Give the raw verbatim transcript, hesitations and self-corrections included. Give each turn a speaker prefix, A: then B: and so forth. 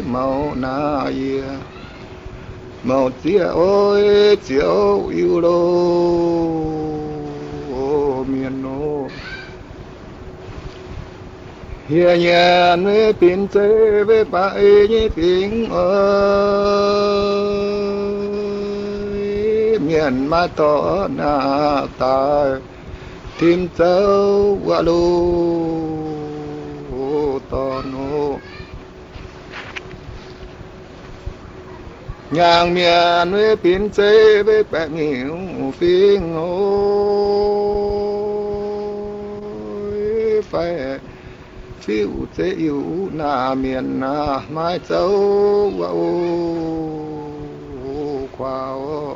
A: màu na ia màu chia ôi chiếu yêu đô miền nô hiền nhàn với pin chế với bãi như tiếng ơi miền ma to na tài tim châu qua lô to nô nhàng miền với pin chế với bãi nhiều phiên ôi phải phiêu chế yêu na miền na mai châu qua ô qua ô